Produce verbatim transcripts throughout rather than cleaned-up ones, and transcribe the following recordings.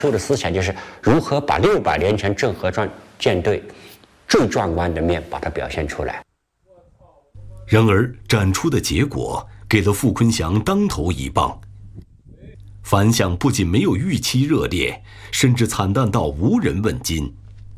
说的思想就是如何把六百年前郑和舰舰队最壮观的面把它表现出来。 然而，展出的结果给了傅昆祥当头一棒，反响不仅没有预期热烈，甚至惨淡到无人问津。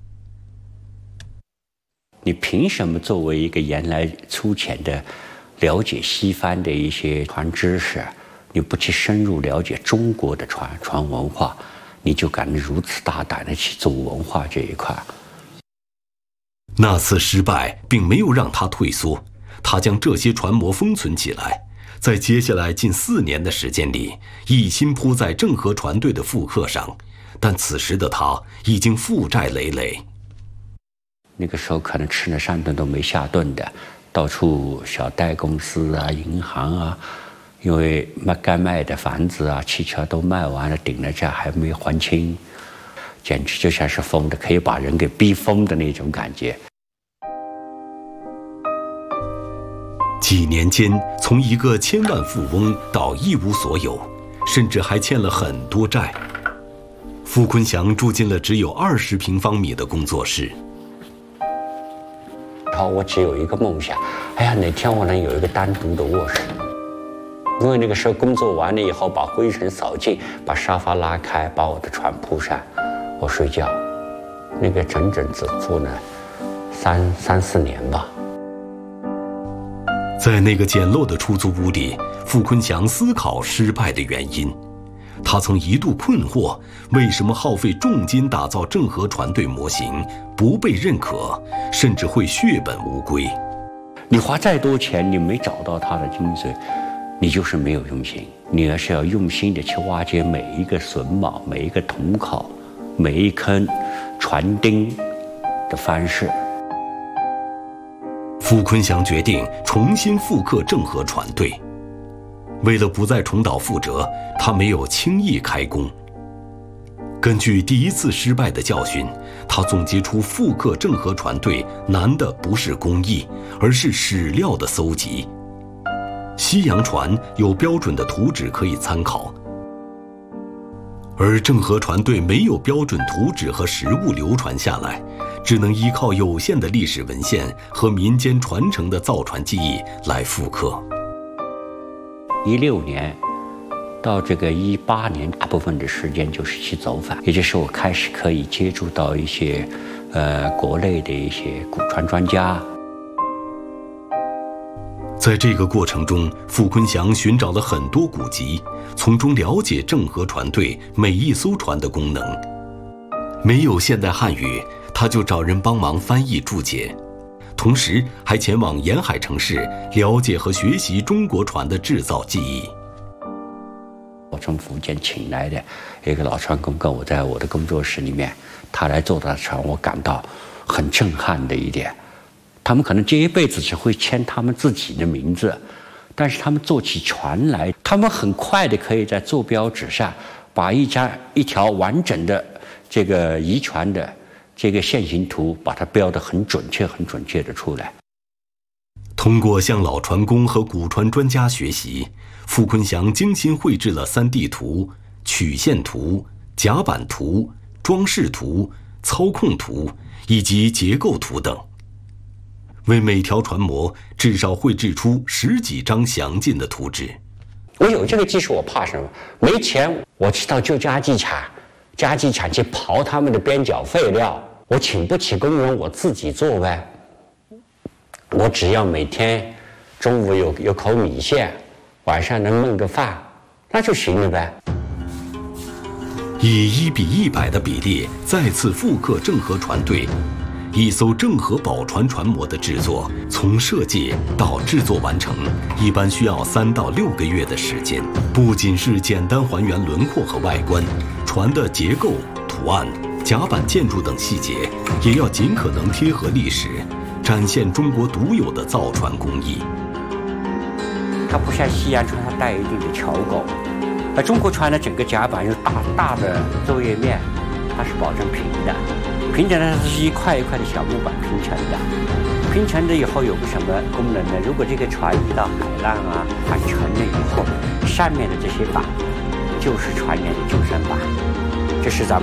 你凭什么作为一个原来粗浅的了解西方的一些船知识，你不去深入了解中国的船船文化，你就敢如此大胆的去做文化这一块？ 那次失败并没有让他退缩，他将这些船舶封存起来，在接下来近四年的时间里，一心扑在郑和船队的复刻上。但此时的他已经负债累累。 那个时候可能吃了上顿都没下顿的，到处小贷公司啊、银行啊，因为卖该卖的房子啊、汽车都卖完了，顶了价还没还清，简直就像是疯的，可以把人给逼疯的那种感觉。 几年间，从一个千万富翁到一无所有，甚至还欠了很多债。傅昆祥住进了只有二十平方米的工作室。 然后我只有一个梦想，哎呀，哪天我能有一个单独的卧室。因为那个时候工作完了以后，把灰尘扫尽，把沙发拉开，把我的床铺上，我睡觉。那个整整只做了三三四年吧。 在那个简陋的出租屋里，傅昆祥思考失败的原因。他曾一度困惑，为什么耗费重金打造郑和船队模型不被认可，甚至会血本无归？ 你花再多钱，你没找到它的精髓，你就是没有用心。你而是要用心的去挖掘每一个榫卯、每一个铜口、每一坑船钉的方式。 傅昆祥决定重新复刻郑和船队。为了不再重蹈覆辙，他没有轻易开工。根据第一次失败的教训，他总结出复刻郑和船队难的不是工艺，而是史料的搜集。西洋船有标准的图纸可以参考，而郑和船队没有标准图纸和实物流传下来，只能依靠有限的历史文献和民间传承的造船技艺来复刻。 一六年到这个一八年，大部分的时间就是去走访，也就是我开始可以接触到一些，呃，国内的一些古船专家。 在这个过程中，傅昆祥寻找了很多古籍，从中了解郑和船队每一艘船的功能。没有现代汉语，他就找人帮忙翻译注解。同时还前往沿海城市了解和学习中国船的制造技艺。 我从福建请来的一个老船工，跟我在我的工作室里面，他来做的船，我感到很震撼的一点，他们可能这一辈子只会签他们自己的名字，但是他们做起船来，他们很快的可以在坐标纸上把一张一条完整的这个遗传的这个线形图把它标得很准确很准确的出来。 通过向老船工和古船专家学习，傅昆祥精心绘制了 三 D 图、曲线图、甲板图、装饰图、操控图以及结构图等，为每条船模至少绘制出十几张详尽的图纸。 我有这个技术，我怕什么？没钱，我去到旧家具厂家具厂去刨他们的边角废料，我请不起工人，我自己做呗。我只要每天中午有有口米线，晚上能焖个饭，那就行了呗。 以一比一百的比例再次复刻郑和船队，一艘郑和宝船船模的制作，从设计到制作完成，一般需要三到六个月的时间。不仅是简单还原轮廓和外观，船的结构、图案、甲板建筑等细节，也要尽可能贴合历史，展现中国独有的造船工艺。 它不像西洋船，它带一定的桥构，而中国船的整个甲板有大大的作业面，它是保证平的。平整呢，它是一块一块的小木板拼成的。拼成了以后有个什么功能呢？如果这个船遇到海浪啊，它沉了以后，上面的这些板就是船员的救生板， 这是咱们。